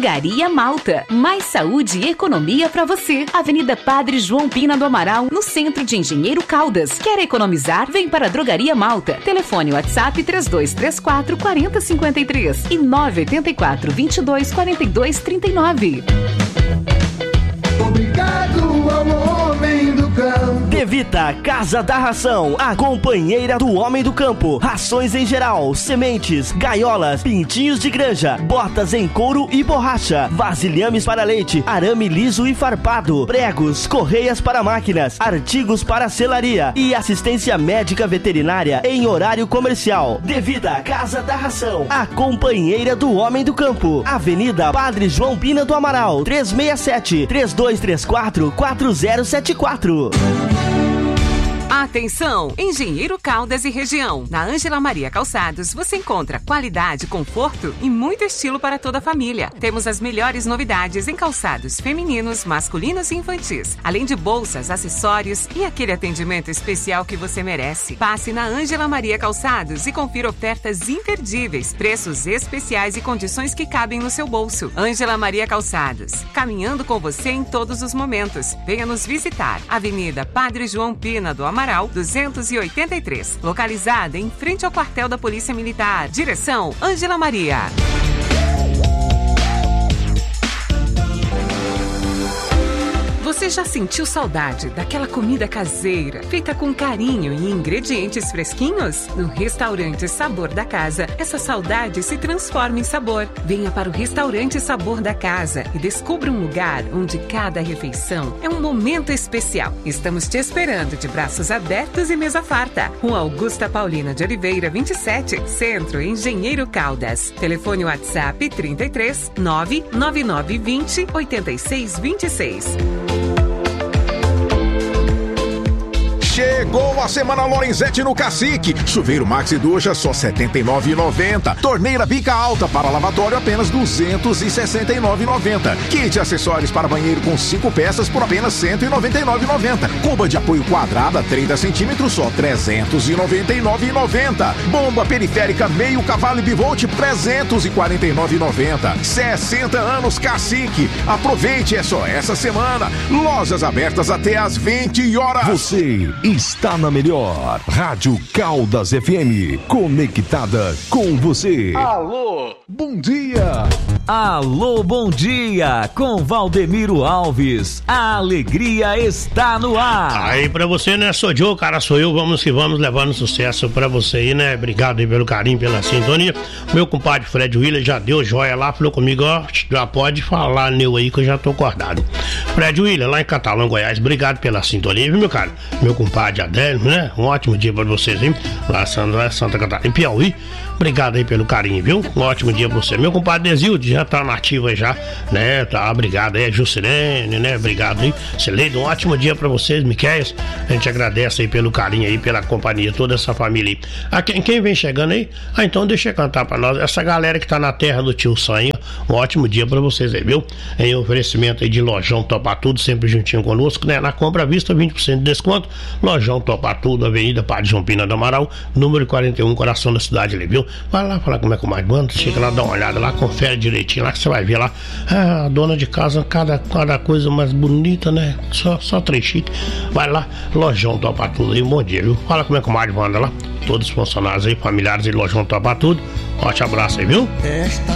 Drogaria Malta. Mais saúde e economia pra você. Avenida Padre João Pina do Amaral, no centro de Engenheiro Caldas. Quer economizar? Vem para a Drogaria Malta. Telefone WhatsApp 3234 4053 e 984 22 42 39. Obrigado ao homem do campo. Devita Casa da Ração, a companheira do homem do campo. Rações em geral, sementes, gaiolas, pintinhos de granja, botas em couro e borracha, vasilhames para leite, arame liso e farpado, pregos, correias para máquinas, artigos para selaria e assistência médica veterinária em horário comercial. Devita Casa da Ração, a companheira do homem do campo. Avenida Padre João Pina do Amaral, 367-3234-4074. Atenção, Engenheiro Caldas e região. Na Ângela Maria Calçados você encontra qualidade, conforto e muito estilo para toda a família. Temos as melhores novidades em calçados femininos, masculinos e infantis, além de bolsas, acessórios e aquele atendimento especial que você merece. Passe na Ângela Maria Calçados e confira ofertas imperdíveis, preços especiais e condições que cabem no seu bolso. Ângela Maria Calçados, caminhando com você em todos os momentos. Venha nos visitar. Avenida Padre João Pina do Amaral, 283, localizada em frente ao quartel da Polícia Militar. Direção Ângela Maria. Você já sentiu saudade daquela comida caseira, feita com carinho e ingredientes fresquinhos? No restaurante Sabor da Casa, essa saudade se transforma em sabor. Venha para o restaurante Sabor da Casa e descubra um lugar onde cada refeição é um momento especial. Estamos te esperando de braços abertos e mesa farta. Rua Augusta Paulina de Oliveira, 27, Centro, Engenheiro Caldas. Telefone WhatsApp 33 99920 8626. Chegou a Semana Lorenzetti no Cacique. Chuveiro Maxi Ducha só R$ 79,90. Torneira bica alta para lavatório apenas R$ 269,90. Kit acessórios para banheiro com 5 peças por apenas R$ 199,90. Cuba de apoio quadrada 30 centímetros só R$ 399,90. Bomba periférica meio cavalo e bivolt R$ 349,90. 60 anos Cacique. Aproveite, é só essa semana. Lojas abertas até às 20 horas. Você está na melhor Rádio Caldas FM, conectada com você. Alô, bom dia. Alô, bom dia, com Valdemiro Alves. A alegria está no ar. Aí pra você, né, sou Joe, cara, sou eu, vamos que vamos levando sucesso pra você aí, né, obrigado aí pelo carinho, pela sintonia. Meu compadre Fred Willer já deu joia lá, falou comigo, ó, já pode falar neu aí que eu já tô acordado. Fred Willer, lá em Catalão, Goiás, obrigado pela sintonia, viu, meu cara? Meu compadre Adélio, né, um ótimo dia pra vocês, hein, lá Santa Catarina, em Piauí. Obrigado aí pelo carinho, viu? Um ótimo dia pra você. Meu compadre Desilde já tá na ativa aí já, né? Tá, obrigado aí, Juscelene, né? Obrigado aí. Celeide, um ótimo dia pra vocês, Miquéias. A gente agradece aí pelo carinho aí, pela companhia, toda essa família aí. Quem vem chegando aí? Ah, então deixa eu cantar pra nós. Essa galera que tá na terra do Tio Sam aí, um ótimo dia pra vocês aí, viu? Em oferecimento aí de Lojão Topa Tudo, sempre juntinho conosco, né? Na compra à vista, 20% de desconto. Lojão Topa Tudo, Avenida Padre João Pina do Amaral, número 41, coração da cidade ali, viu? Vai lá falar como é que o mais banda, chega lá, dá uma olhada lá, confere direitinho lá que você vai ver lá. Ah, a dona de casa, cada coisa mais bonita, né? Só trechique. Vai lá, Lojão Topa Tudo aí, um bom dia, viu? Fala como é que o mais banda lá. Todos os funcionários aí, familiares e Lojão Topa Tudo. Forte abraço aí, viu?